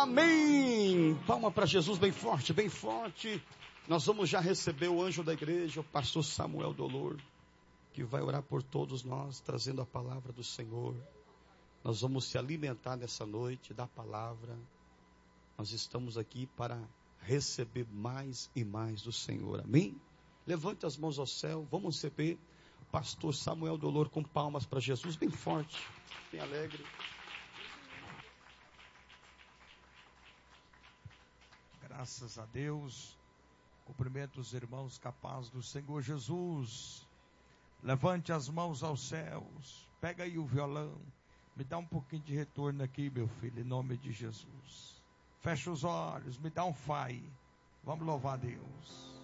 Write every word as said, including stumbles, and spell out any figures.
Amém. Palma para Jesus bem forte, bem forte. Nós vamos já receber o anjo da igreja, o pastor Samuel Dolor, que vai orar por todos nós, trazendo a palavra do Senhor. Nós vamos se alimentar nessa noite da palavra. Nós estamos aqui para receber mais e mais do Senhor. Amém? Levante as mãos ao céu. Vamos receber o pastor Samuel Dolor com palmas para Jesus bem forte, bem alegre. Graças a Deus. Cumprimento os irmãos capazes do Senhor Jesus. Levante as mãos aos céus. Pega aí o violão. Me dá um pouquinho de retorno aqui, meu filho, em nome de Jesus. Fecha os olhos, me dá um fai. Vamos louvar a Deus.